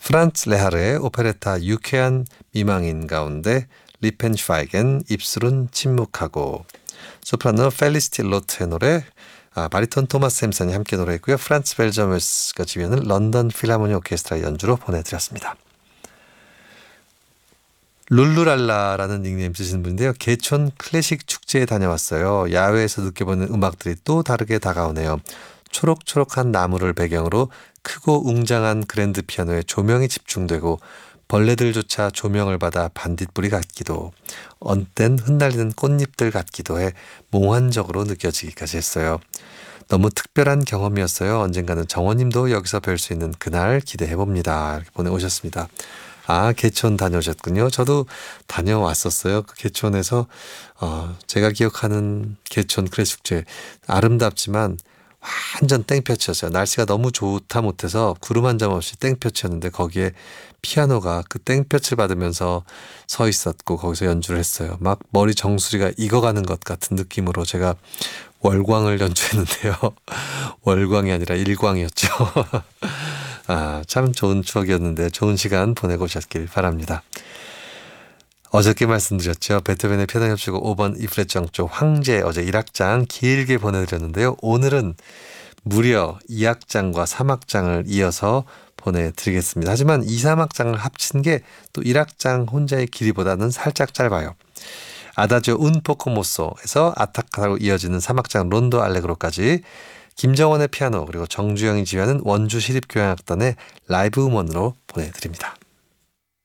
프란츠 레하르의 오페레타 유쾌한 미망인 가운데 리펜슈파이겐 입술은 침묵하고, 소프라노 펠리시티 로트의 노래, 바리톤 토마스 햄슨이 함께 노래했고요. 프란츠 벨저메스가 지휘하는 런던 필하모니 오케스트라 연주로 보내드렸습니다. 룰루랄라라는 닉네임 쓰시는 분인데요. 개촌 클래식 축제에 다녀왔어요. 야외에서 느껴보는 음악들이 또 다르게 다가오네요. 초록초록한 나무를 배경으로 크고 웅장한 그랜드 피아노에 조명이 집중되고 벌레들조차 조명을 받아 반딧불이 같기도, 언땐 흩날리는 꽃잎들 같기도 해 몽환적으로 느껴지기까지 했어요. 너무 특별한 경험이었어요. 언젠가는 정원님도 여기서 뵐 수 있는 그날 기대해봅니다. 이렇게 보내오셨습니다. 개촌 다녀오셨군요. 저도 다녀왔었어요. 그 개촌에서 제가 기억하는 개촌 클래식 축제, 아름답지만 완전 땡볕이었어요. 날씨가 너무 좋다 못해서 구름 한 점 없이 땡볕이었는데 거기에 피아노가 그 땡볕을 받으면서 서 있었고 거기서 연주를 했어요. 막 머리 정수리가 익어가는 것 같은 느낌으로 제가 월광을 연주했는데요. 월광이 아니라 일광이었죠. 참 좋은 추억이었는데 좋은 시간 보내고 오셨길 바랍니다. 어저께 말씀드렸죠. 베토벤의 피아노 협주곡 5번 E플랫 정조 황제 어제 1악장 길게 보내드렸는데요. 오늘은 무려 2악장과 3악장을 이어서 보내드리겠습니다. 하지만 2, 3악장을 합친 게 또 1악장 혼자의 길이보다는 살짝 짧아요. 아다지오 un poco mosso에서 아타카로 이어지는 3악장 론도 알레그로까지 김정원의 피아노 그리고 정주영이 지휘하는 원주 시립교향악단의 라이브 음원으로 보내드립니다.